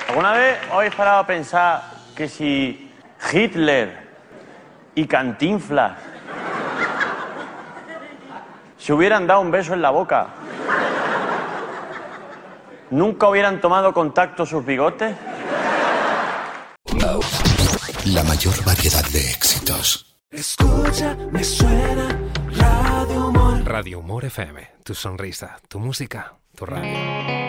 ¿Alguna vez os habéis parado a pensar que si Hitler y Cantinflas se hubieran dado un beso en la boca, nunca hubieran tomado contacto sus bigotes? La mayor variedad de éxitos. Escucha, me suena Radio Humor. Radio Humor FM, tu sonrisa, tu música, tu radio.